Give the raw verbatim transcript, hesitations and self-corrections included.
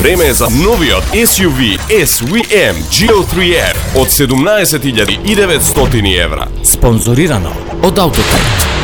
Vreme je za новиот ес ю ви ес ви ем джи о три ер од седумнаесет илјади и деветстотини евра. Спонзорирано од Autotrade.